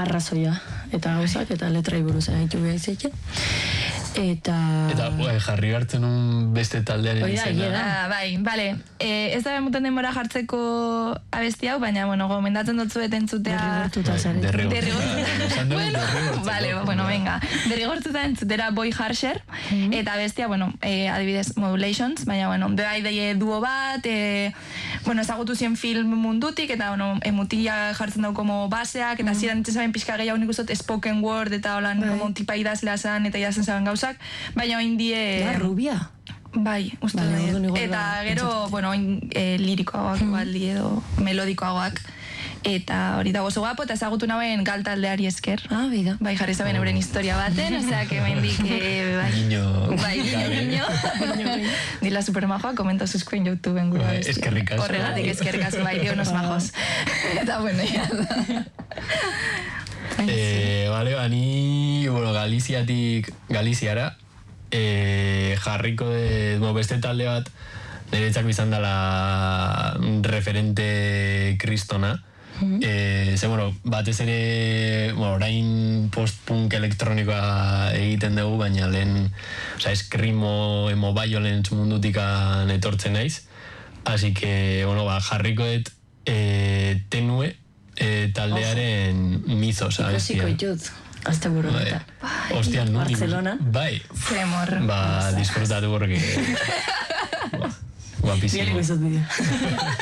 arrazoia eta gauzak eta letrai buruz egaitu behar izaiten. Eta jarri hartzen beste taldearen izena. Bai, bale. Ez da behemuten denbora jartzeko abesti hau, baina, gomendatzen dut zuet entzutea... Derrigortuta. Vale, venga. Derrigortuta entzutera Boy Harsher, eta abestia, adibidez, Modulations, baina, bai duo bat, ezagutu zien film mundutik, eta, emutila jartzen dau como baseak, eta ziren entzesaben pixka gehiago nik uzot spoken word, eta holan, como tipa idazlea zan, eta idazten zaben gauzak, baina oindie... La rubia? Bai, uste dut. Eta gero, lirikoagoak, baldi edo melodikoagoak. Eta hori dago zo guapo, eta ezagutu nauen galtaldeari esker. Bida. Bai, jarri zaben euren historia baten, osea, que mendik... Guiño. Bai, guiño. Dila supermajoa, komenta zuzkoen YouTubeen gura bestia. Eskerrik asko. Horregatik eskerrik asko, bai, dio unos majos. Eta ya da. Ni, Galiziara, jarriko beste talde bat, niretzako izan dela referente kristona. Batez ere, orain post-punk elektronikoa egiten dugu, baina lehen, eskrimo, emo violence mundutik etortzen naiz. Así que, jarriko dut tenue taldearen Mizos. Ikusiko itut, azte buru eta. Hostia, Barcelona. Bai. Zemor. Disfrutatu porque... Guapísimo. Bien,